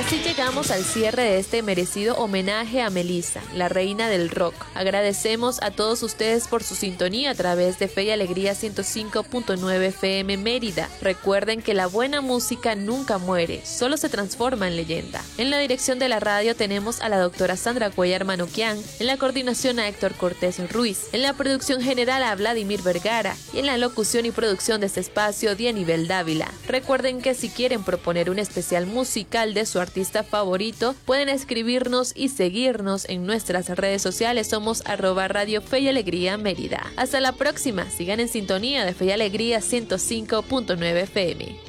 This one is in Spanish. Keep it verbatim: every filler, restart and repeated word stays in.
Así llegamos al cierre de este merecido homenaje a Melissa, la reina del rock. Agradecemos a todos ustedes por su sintonía a través de Fe y Alegría ciento cinco punto nueve F M Mérida. Recuerden que la buena música nunca muere, solo se transforma en leyenda. En la dirección de la radio tenemos a la doctora Sandra Cuellar Manuquian, en la coordinación a Héctor Cortés Ruiz, en la producción general a Vladimir Vergara y en la locución y producción de este espacio Dianibel Dávila. Recuerden que si quieren proponer un especial musical de su artista favorito, pueden escribirnos y seguirnos en nuestras redes sociales. Somos arroba Radio Fe y Alegría Mérida. Hasta la próxima, sigan en sintonía de Fe y Alegría ciento cinco punto nueve F M.